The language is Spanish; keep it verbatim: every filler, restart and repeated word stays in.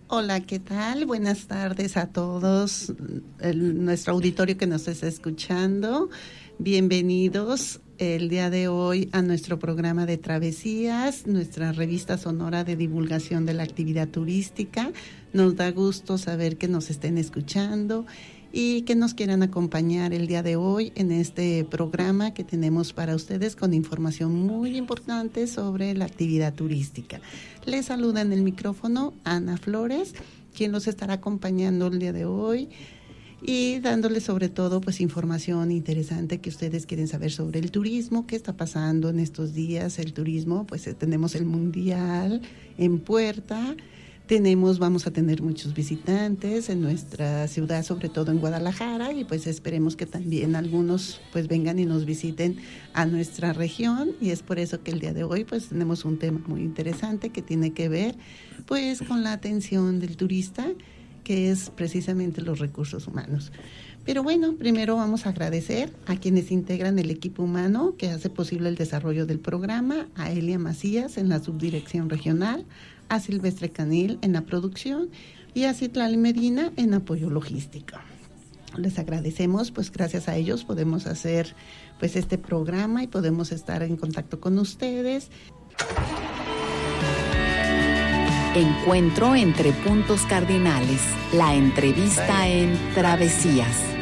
Hola, ¿qué tal? Buenas tardes a todos, el, nuestro auditorio que nos está escuchando. Bienvenidos el día de hoy a nuestro programa de Travesías, nuestra revista sonora de divulgación de la actividad turística. Nos da gusto saber que nos estén escuchando y que nos quieran acompañar el día de hoy en este programa que tenemos para ustedes con información muy importante sobre la actividad turística. Les saluda en el micrófono Ana Flores, quien los estará acompañando el día de hoy y dándoles sobre todo pues información interesante que ustedes quieren saber sobre el turismo, qué está pasando en estos días. El turismo, pues tenemos el Mundial en puerta. Tenemos, vamos a tener muchos visitantes en nuestra ciudad, sobre todo en Guadalajara, y pues esperemos que también algunos pues vengan y nos visiten a nuestra región, y es por eso que el día de hoy pues tenemos un tema muy interesante que tiene que ver pues con la atención del turista, que es precisamente los recursos humanos. Pero bueno, primero vamos a agradecer a quienes integran el equipo humano que hace posible el desarrollo del programa, a Elia Macías en la subdirección regional, a Silvestre Canil en la producción y a Citlali Medina en apoyo logístico. Les agradecemos, pues gracias a ellos podemos hacer pues este programa y podemos estar en contacto con ustedes. Encuentro entre puntos cardinales, la entrevista en Travesías.